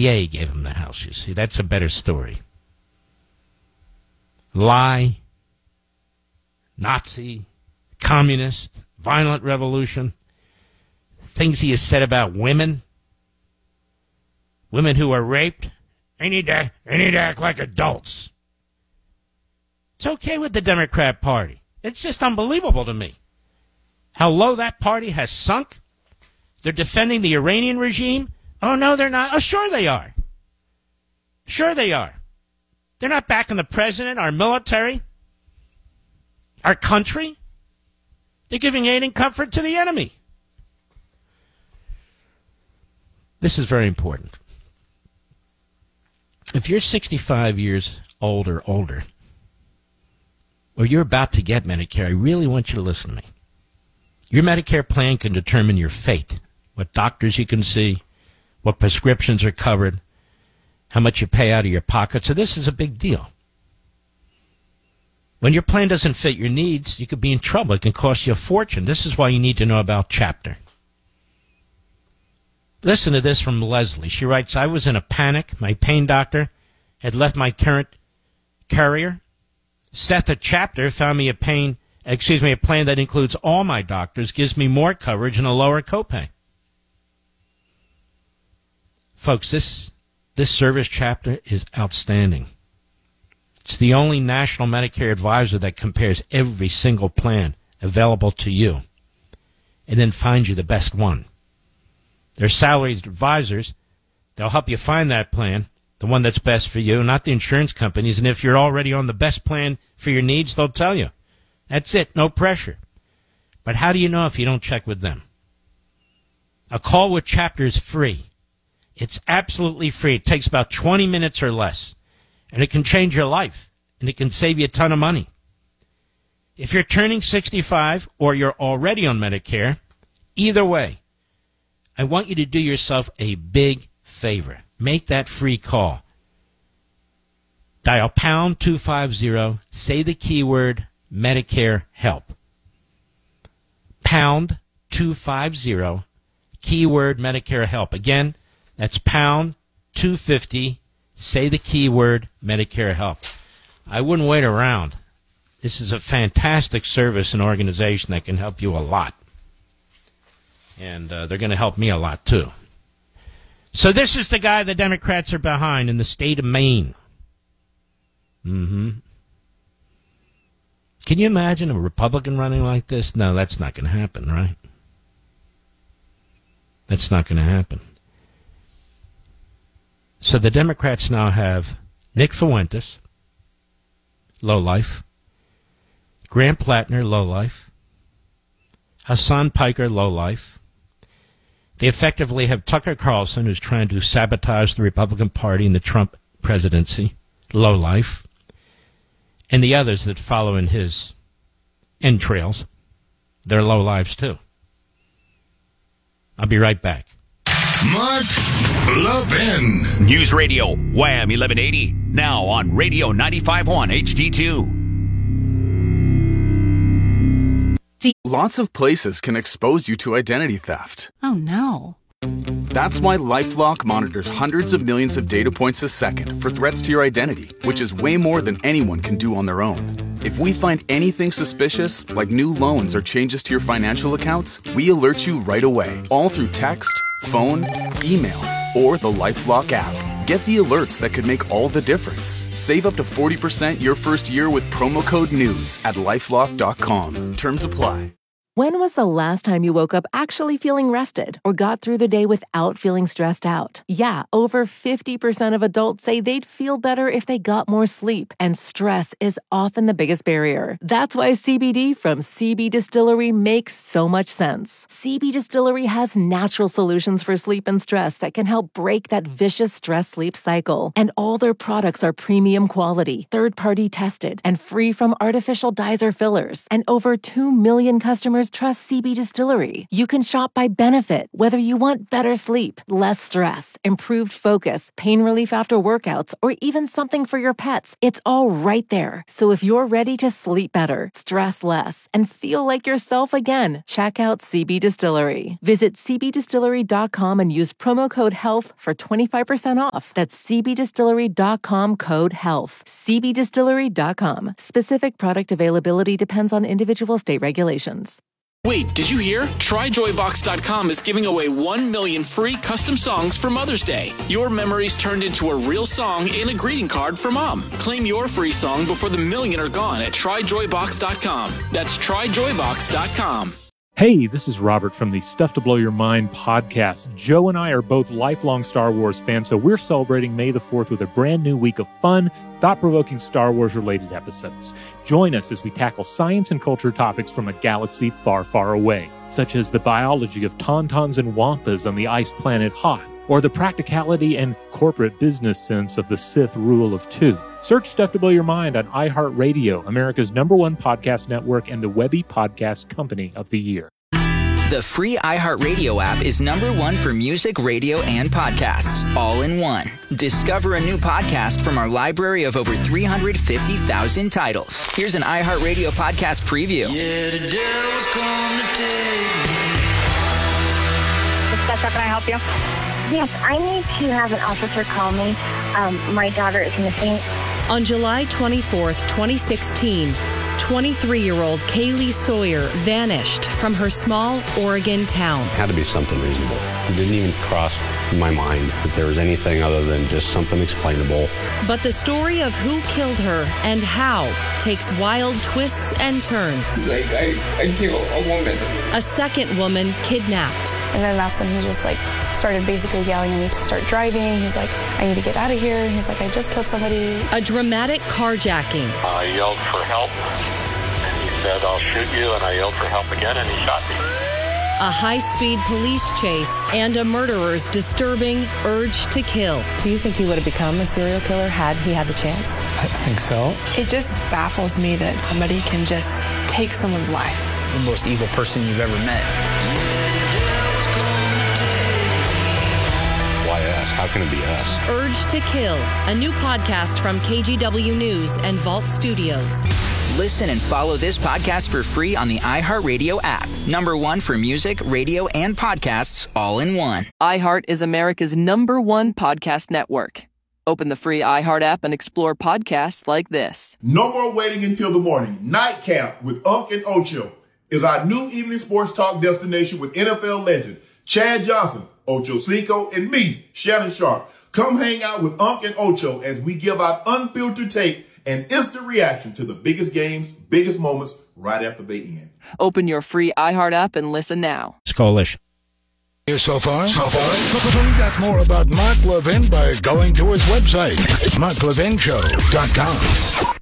VA gave him the house, you see. That's a better story. Lie, Nazi, communist, violent revolution, things he has said about women who are raped. They need to act like adults. It's okay with the Democrat Party. It's just unbelievable to me how low that party has sunk. They're defending the Iranian regime. Oh, no, they're not. Oh, sure they are. Sure they are. They're not backing the president, our military, our country. They're giving aid and comfort to the enemy. This is very important. If you're 65 years old or older, or you're about to get Medicare, I really want you to listen to me. Your Medicare plan can determine your fate, what doctors you can see, what prescriptions are covered, how much you pay out of your pocket. So this is a big deal. When your plan doesn't fit your needs, you could be in trouble. It can cost you a fortune. This is why you need to know about Chapter. Listen to this from Leslie. She writes, I was in a panic. My pain doctor had left my current carrier. Seth at Chapter found me a plan that includes all my doctors, gives me more coverage and a lower copay. Folks, this service Chapter is outstanding. It's the only national Medicare advisor that compares every single plan available to you and then finds you the best one. They're salaried advisors. They'll help you find that plan, the one that's best for you, not the insurance companies. And if you're already on the best plan for your needs, they'll tell you. That's it, no pressure. But how do you know if you don't check with them? A call with Chapter is free. It's absolutely free. It takes about 20 minutes or less. And it can change your life. And it can save you a ton of money. If you're turning 65 or you're already on Medicare, either way, I want you to do yourself a big favor. Make that free call. Dial pound 250. Say the keyword Medicare help. Pound 250. Keyword Medicare help. Again, that's pound 250. Say the keyword Medicare help. I wouldn't wait around. This is a fantastic service and organization that can help you a lot. And they're going to help me a lot, too. So this is the guy the Democrats are behind in the state of Maine. Can you imagine a Republican running like this? No, that's not going to happen, right? That's not going to happen. So the Democrats now have Nick Fuentes, lowlife, Grant Plattner, lowlife, Hassan Piker, lowlife. They effectively have Tucker Carlson, who's trying to sabotage the Republican Party and the Trump presidency, lowlife, and the others that follow in his entrails. They're lowlives, too. I'll be right back. Mark Levin. News Radio, Wham 1180. Now on Radio 95.1 HD2. Lots of places can expose you to identity theft. Oh, no. That's why LifeLock monitors hundreds of millions of data points a second for threats to your identity, which is way more than anyone can do on their own. If we find anything suspicious, like new loans or changes to your financial accounts, we alert you right away, all through text, phone, email, or the LifeLock app. Get the alerts that could make all the difference. Save up to 40% your first year with promo code NEWS at LifeLock.com. Terms apply. When was the last time you woke up actually feeling rested or got through the day without feeling stressed out? Yeah, over 50% of adults say they'd feel better if they got more sleep, and stress is often the biggest barrier. That's why CBD from CB Distillery makes so much sense. CB Distillery has natural solutions for sleep and stress that can help break that vicious stress-sleep cycle. And all their products are premium quality, third-party tested, and free from artificial dyes or fillers. And over 2 million customers customers trust CB Distillery. You can shop by benefit, whether you want better sleep, less stress, improved focus, pain relief after workouts, or even something for your pets. It's all right there. So if you're ready to sleep better, stress less, and feel like yourself again, check out CB Distillery. Visit cbdistillery.com and use promo code HEALTH for 25% off. That's cbdistillery.com, code HEALTH. cbdistillery.com. Specific product availability depends on individual state regulations. Wait, did you hear? TryJoyBox.com is giving away 1 million free custom songs for Mother's Day. Your memories turned into a real song and a greeting card for Mom. Claim your free song before the million are gone at TryJoyBox.com. That's TryJoyBox.com. Hey, this is Robert from the Stuff to Blow Your Mind podcast. Joe and I are both lifelong Star Wars fans, so we're celebrating May the 4th with a brand new week of fun, thought-provoking Star Wars-related episodes. Join us as we tackle science and culture topics from a galaxy far, far away, such as the biology of tauntauns and wampas on the ice planet Hoth, or the practicality and corporate business sense of the Sith Rule of Two. Search Stuff to Blow Your Mind on iHeartRadio, America's #1 podcast network and the Webby Podcast Company of the Year. The free iHeartRadio app is #1 for music, radio, and podcasts, all in one. Discover a new podcast from our library of over 350,000 titles. Here's an iHeartRadio podcast preview. Yeah, the devil's come to take me. How can I help you? Yes, I need to have an officer call me. My daughter is missing. On July 24th, 2016, 23-year-old Kaylee Sawyer vanished from her small Oregon town. It had to be something reasonable. It didn't even cross my mind that there was anything other than just something explainable. But the story of who killed her and how takes wild twists and turns. He's like, I killed a woman. A second woman kidnapped. And then that's when he just started basically yelling at me to start driving. He's like, I need to get out of here. And he's like, I just killed somebody. A dramatic carjacking. I yelled for help. And he said, I'll shoot you. And I yelled for help again, and he shot me. A high-speed police chase and a murderer's disturbing urge to kill. Do you think he would have become a serial killer had he had the chance? I think so. It just baffles me that somebody can just take someone's life. The most evil person you've ever met. Why us? How can it be us? Urge to Kill, a new podcast from KGW News and Vault Studios. Listen and follow this podcast for free on the iHeartRadio app. #1 for music, radio, and podcasts, all in one. iHeart is America's #1 podcast network. Open the free iHeart app and explore podcasts like this. No more waiting until the morning. Nightcap with Unc and Ocho is our new evening sports talk destination with NFL legend Chad Johnson, Ocho Cinco, and me, Shannon Sharp. Come hang out with Unc and Ocho as we give out unfiltered take and instant reaction to the biggest games, biggest moments right after they end. Open your free iHeart app and listen now. It's Coalition. Here so far? Find out more about Mark Levin by going to his website, marklevinshow.com.